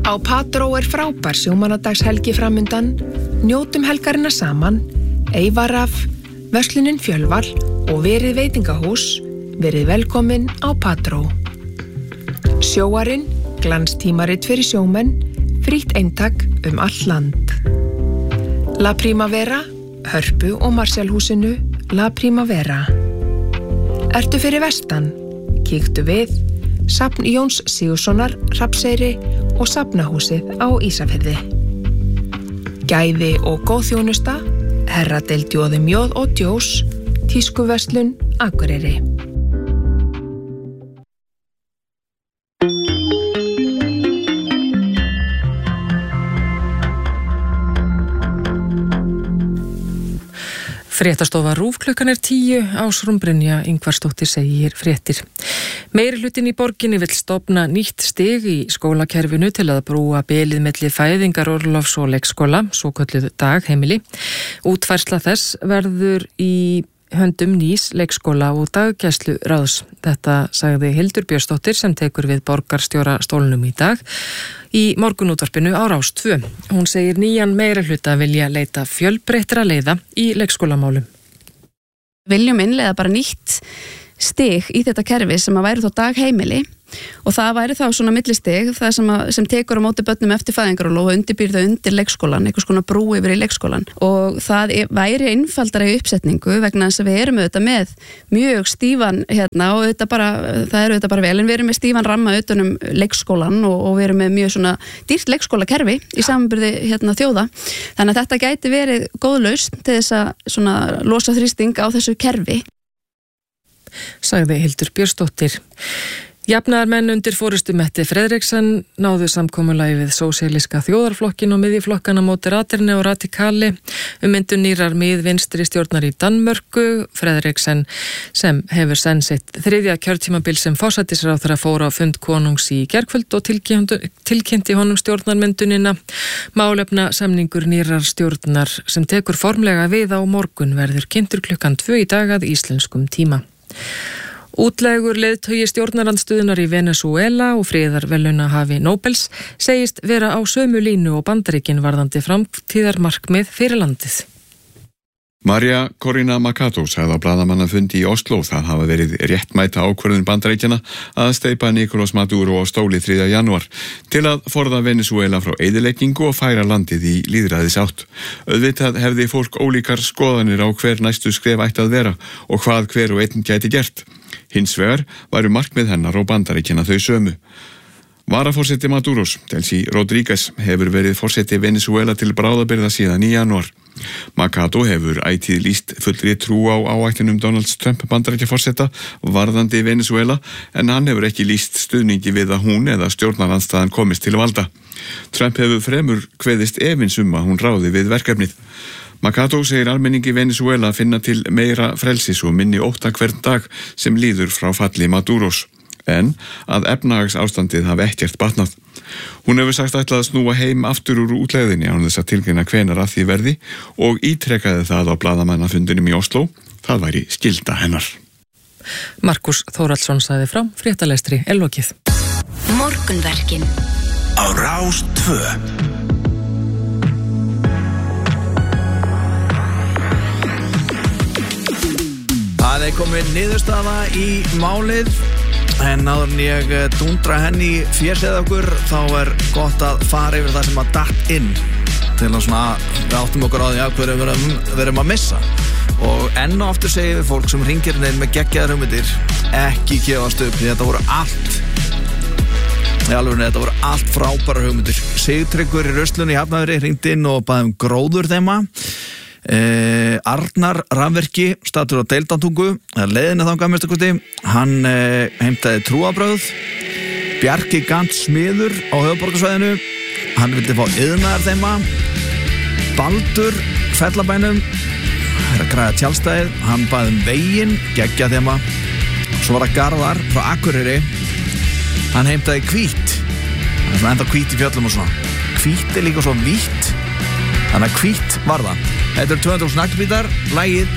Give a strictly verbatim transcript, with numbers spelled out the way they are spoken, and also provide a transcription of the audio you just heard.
Á Patró er frábær sjómannadagshelgi framundan, njótum helgarina saman, Eyvaraf, verslunin Fjölvar og verið veitingahús, verið velkomin á Patró. Sjóarinn, glanstímarit fyrir sjómenn, frítt eintak um all land. La Primavera, Hörpu og Marshallhúsinu, La Primavera. Ertu fyrir vestan? Kíktu við, Safn Jóns Sigurðssonar, Hrafnseyri og Safnahúsið á Ísafirði. Gæði og góð þjónusta, herradeild Jóði Mjóð og Djós, tískuverslun Akureyri. Fréttastofa RÚV klukkan er tíu, Ásrún Brynja Ingvarsdóttir segir fréttir. Meirihlutin í borginni vill stofna nýtt stig í skólakerfinu til að brúa bilið milli fæðingarorlofs og leikskóla, svokölluð dagheimili. Útfærsla þess verður í höndum nýs leikskóla og daggæsluráðs. Þetta sagði Hildur Björnsdóttir sem tekur við borgarstjóra stólnum í dag í morgunútvarpinu á Rás tvö. Hún segir nýjan meirihluta vilja leita fjölbreyttra leiða í leikskólamálum. Viljum innleiða bara nýtt stig í þetta kerfi sem að væri þá dagheimili og það væri þá svona millistig það sem, að, sem tekur á móti börnum eftir fæðingarorlof og undirbýr þau undir leikskólan, einhvers konar brú yfir í leikskólan og það væri einfaldara í uppsetningu vegna þess að við erum auðvitað með mjög stífan hérna og auðvitað bara, það er auðvitað bara vel en við erum með stífan ramma utan um leikskólan og, og við erum með mjög svona dýrt leikskólakerfi í samanburði hérna þjóða þannig að þetta gæti verið góð lausn til þess að svona losa þrýsting á þessu kerfi. Sagði Hildur Björnsdóttir. Jafnaðarmenn undir forystu Mette Frederiksen náðu samkomulagi við sósíalíska þjóðarflokkin og miðjuflokkana Moderaterni og Radikali um myndun nýrar miðvinstri stjórnar í Danmörku. Frederiksen sem hefur senn sitt þriðja kjörtímabil sem forsætisráðherra fór á fund konungs í gærkvöld og tilkynnti honum stjórnarmyndunina. Málefna samningur nýrar stjórnar sem tekur formlega við á morgun verður kynntur klukkan tvö í dag að íslenskum tíma. Útlægur leiðtogi stjórnarandstöðunar í Venesúela og friðarverðlaunahafi Nóbels segist vera á sömu línu og Bandaríkin varðandi framtíðarmarkmið fyrir landið. Maria Corina Machado sagði á blaðamannafundi í Oslo það hafa verið réttmæta ákvörðun Bandaríkjanna að steypa Nicolás Maduro á stóli þriðja janúar til að forða Venesúela frá eyðileggingu og færa landið í lýðræðisátt. Auðvitað hefði fólk ólíkar skoðanir á hver næstu skref ætti að vera og hvað hver og einn gæti gert. Hins vegar væru markmið hennar og Bandaríkjanna þau sömu. Varaforseti Maduros, Delcy Rodríguez, hefur verið forseti Venesúela til bráðabirgða síðan í janúar. Machado hefur ætíð lýst fullri trú á áætlunum Donald Trump Bandaríkjaforseta varðandi Venesúela en hann hefur ekki lýst stuðningi við að hún eða stjórnarandstaðan komist til valda. Trump hefur fremur kveðist efins um að hún ráði við verkefnið. Machado segir almenningi Venesúela að finna til meira frelsis og minni ótta hvern dag sem líður frá falli Maduros. En að efnahagsástandið hafi ekkert batnað. Hún hefur sagt ætlað að snúa heim aftur úr útlegðinni án þess að tilgreina hvenær að því verði og ítrekkaði það á blaðamannafundinum í Oslo. Það væri skylda hennar. Markus Þórhallsson sagði frá fréttalestri er lokið. Morgunverkin á Rás tvö. Það er komin niðurstaða í málið en áður en ég dúndra henni fésið okkur þá er gott að fara yfir það sem að datt inn til að svona við áttum okkur á því að hverju við verum að missa og enn og aftur segjum við fólk sem ringir inn með geggjaðar hugmyndir ekki gefast upp því þetta voru allt í alvörunni þetta voru allt frábærar hugmyndir. Sigtryggur í Ruslunni í Hafnarfirði hringdi inn og baði um gróður þema. Eh, Arnar Rafverki statur á Deildantungu leiðinni þangað minnstakosti hann eh, heimtaði trúarbrögð. Bjarki Gant Smiður á höfuðborgarsvæðinu hann vildi fá iðnaðar þema. Baldur Fellabænum er að græða tjálstæðið hann baði um veginn geggja þema. Svo var það Garðar frá Akureyri hann heimtaði hvít það er svona enda hvít í fjöllum og svona hvít er líka svo vítt þannig að hvít var það. Þetta er tvö hundruð naglbítar, lagið